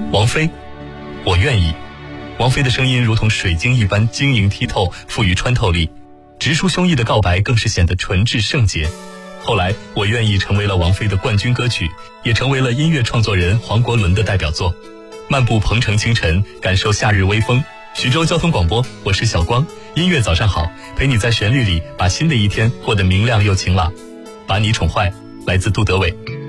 王菲，我愿意。王菲的声音如同水晶一般晶莹剔透，富于穿透力，直抒胸臆的告白更是显得纯挚圣洁。后来我愿意成为了王菲的冠军歌曲，也成为了音乐创作人黄国伦的代表作。漫步鹏城清晨，感受夏日微风。徐州交通广播，我是小光，音乐早上好，陪你在旋律里把新的一天过得明亮又晴朗。把你宠坏，来自杜德伟。